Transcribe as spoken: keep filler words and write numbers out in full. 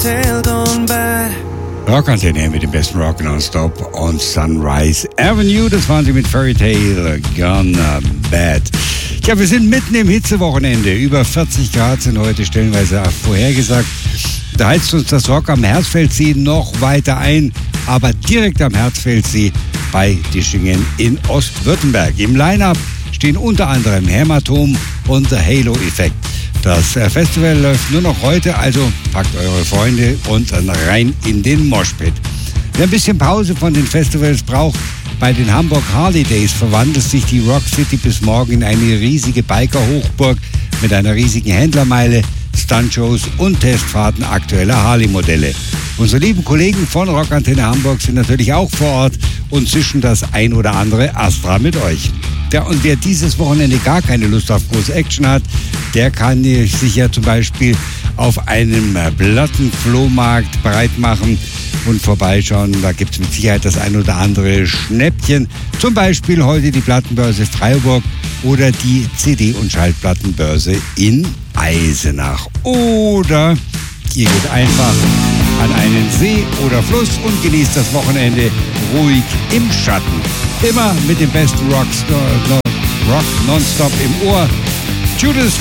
tale gone by. Rockantenne mit dem besten Rock nonstop on Sunrise Avenue. Das waren sie mit Fairy Tale Gone Bad. Ja, wir sind mitten im Hitzewochenende. Über vierzig Grad sind heute stellenweise vorhergesagt. Da heizt uns das Rock am Herzfeldsee noch weiter ein, aber direkt am Herzfeldsee bei Dischingen in Ostwürttemberg. Im Line-Up stehen unter anderem Hämatom und The Halo Effect. Das Festival läuft nur noch heute, also packt eure Freunde und dann rein in den Moshpit. Wer ein bisschen Pause von den Festivals braucht, bei den Hamburg Harley Days verwandelt sich die Rock City bis morgen in eine riesige Biker-Hochburg mit einer riesigen Händlermeile, Stuntshows und Testfahrten aktueller Harley-Modelle. Unsere lieben Kollegen von Rockantenne Hamburg sind natürlich auch vor Ort und zischen das ein oder andere Astra mit euch. Ja, und wer dieses Wochenende gar keine Lust auf große Action hat, der kann sich ja zum Beispiel auf einem Plattenflohmarkt bereit machen und vorbeischauen. Da gibt es mit Sicherheit das ein oder andere Schnäppchen. Zum Beispiel heute die Plattenbörse Freiburg oder die C D- und Schallplattenbörse in Eisenach. Oder ihr geht einfach an einen See oder Fluss und genießt das Wochenende ruhig im Schatten. Immer mit dem besten Rock, Rock nonstop im Ohr. Judas